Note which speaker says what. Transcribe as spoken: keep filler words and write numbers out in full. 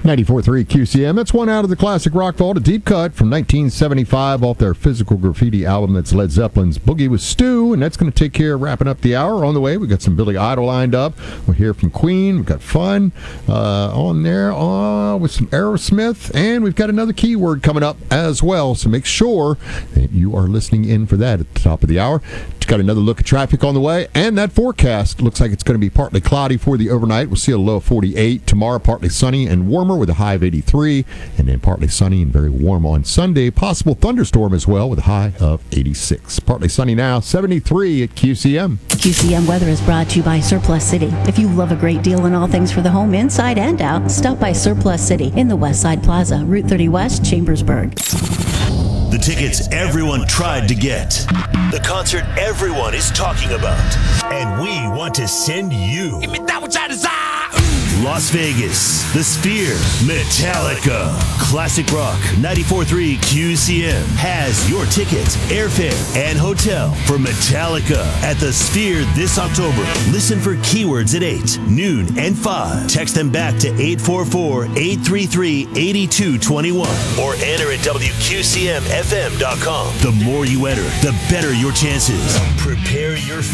Speaker 1: ninety-four point three Q C M. That's one out of the classic rock vault, a deep cut from nineteen seventy-five off their Physical Graffiti album. That's Led Zeppelin's Boogie with Stu, and that's going to take care of wrapping up the hour. On the way, we've got some Billy Idol lined up. We'll hear from Queen. We've got Fun uh, on there uh, with some Aerosmith, and we've got another keyword coming up as well, so make sure that you are listening in for that at the top of the hour. Got another look at traffic on the way, and that forecast looks like it's going to be partly cloudy for the overnight. We'll see a low of forty-eight. Tomorrow, partly sunny and warmer with a high of eighty-three, and then partly sunny and very warm on Sunday. Possible thunderstorm as well with a high of eighty-six. Partly sunny now, seventy-three at Q C M.
Speaker 2: Q C M weather is brought to you by Surplus City. If you love a great deal in all things for the home, inside and out, stop by Surplus City in the West Side Plaza, Route thirty West, Chambersburg.
Speaker 3: The tickets everyone tried to get. The concert everyone is talking about. And we want to send you. Give me that which I desire. Las Vegas, The Sphere, Metallica. Classic Rock ninety-four point three Q C M has your tickets, airfare, and hotel for Metallica at The Sphere this October. Listen for keywords at eight, noon, and five. Text them back to eight four four, eight three three, eight two two one or enter at W Q C M F M dot com. The more you enter, the better your chances. Prepare your